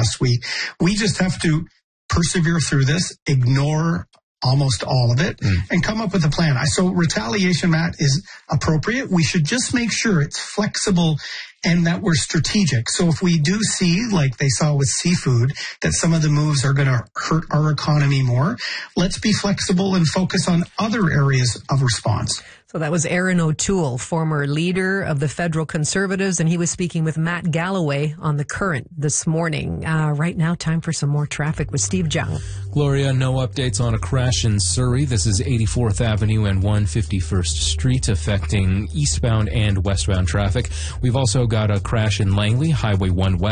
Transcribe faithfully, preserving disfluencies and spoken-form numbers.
last week. We just have to persevere through this, ignore almost all of it, mm. and come up with a plan. So retaliation, Matt, is appropriate. We should just make sure it's flexible and that we're strategic. So if we do see, like they saw with seafood, that some of the moves are going to hurt our economy more, let's be flexible and focus on other areas of response. So that was Erin O'Toole, former leader of the federal Conservatives, and he was speaking with Matt Galloway on The Current this morning. Uh, right now, time for some more traffic with Steve Jung. Gloria, no updates on a crash in Surrey. This is eighty-fourth Avenue and one hundred fifty-first Street, affecting eastbound and westbound traffic. We've also got a crash in Langley, Highway one West.